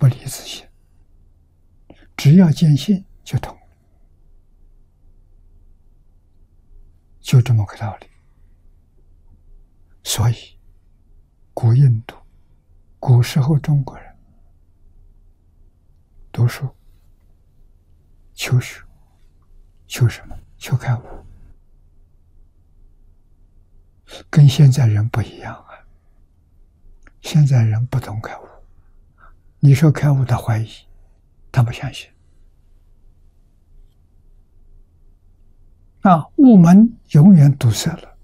不离自性，只要坚信就通，就这么个道理。所以，古印度、古时候中国人读书、求学，求什么？求开悟，跟现在人不一样啊！现在人不懂开悟，你说开悟，他怀疑，他不相信。雾门永远堵塞了，